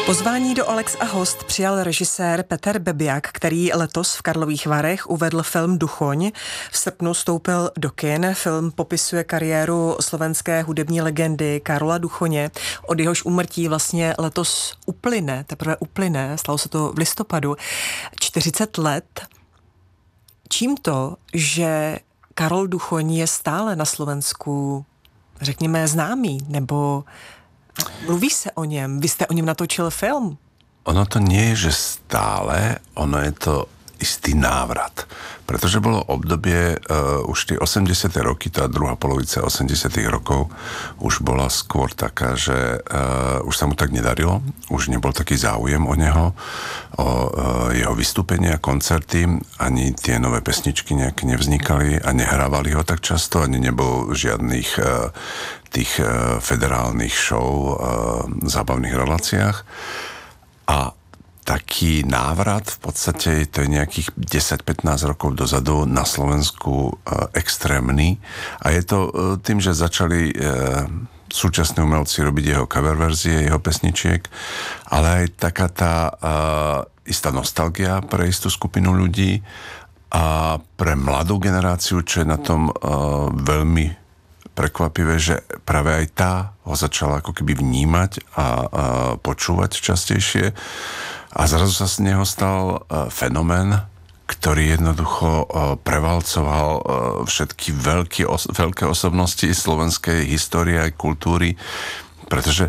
Pozvání do Alex a host přijal režisér Peter Bebiak, který letos v Karlových Varech uvedl film Duchoň. V srpnu vstoupil do kin. Film popisuje kariéru slovenské hudební legendy Karola Duchoně. Od jehož úmrtí vlastně letos teprve uplyne, stalo se to v listopadu, 40 let. Čím to, že Karol Duchoň je stále na Slovensku, řekněme, známý, nebo mluví se o něm? Vy jste o něm natočil film. Ono to nie je, že stále, ono je to istý návrat. Pretože bolo obdobie, už tie 80. roky, tá druhá polovica 80. rokov, už bola skôr taká, že už sa mu tak nedarilo, už nebol taký záujem o neho, o jeho vystúpenia, koncerty, ani tie nové pesničky nejaké nevznikali a nehrávali ho tak často, ani nebol žiadnych tých federálnych show, zábavných reláciách. A taký návrat, v podstate to je nejakých 10-15 rokov dozadu na Slovensku extrémny. A je to tým, že začali súčasní umelci robiť jeho cover verzie, jeho pesničiek, ale aj taká tá istá nostalgia pre istú skupinu ľudí a pre mladú generáciu, čo je na tom veľmi prekvapivé, že práve aj tá ho začala ako keby vnímať a počúvať častejšie. A zrazu sa z neho stal fenomén, ktorý jednoducho prevalcoval všetky veľké osobnosti slovenskej histórie aj kultúry, pretože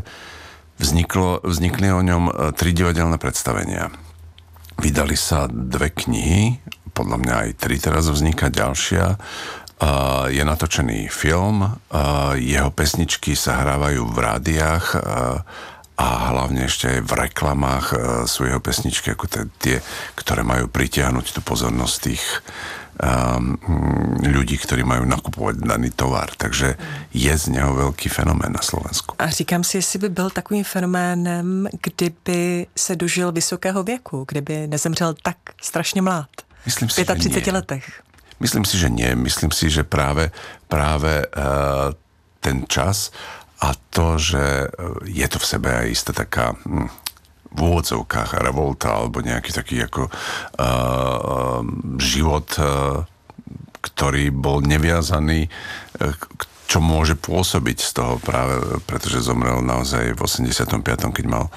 vznikli o ňom 3 divadelné predstavenia. Vydali sa 2 knihy, podľa mňa aj 3 teraz vzniká ďalšia. Je natočený film, jeho pesničky sa hrávajú v rádiách a hlavne ešte aj v reklamách sú jeho pesničky ako tie, ktoré majú pritiahnuť tú pozornosť tých ľudí, ktorí majú nakupovať daný tovar. Takže je z něho velký fenomén na Slovensku. A říkám si, jestli by byl takovým fenoménem, kdyby se dožil vysokého věku, kdyby nezemřel tak strašně mlád. Myslím si, v 35 letech. Myslím si, že nie. Myslím si, že práve ten čas a to, že je to v sebe aj istá taká v úvodzovkách revolta alebo nejaký taký ako život, ktorý bol neviazaný, čo môže pôsobiť z toho práve, pretože zomrel naozaj v 85., keď mal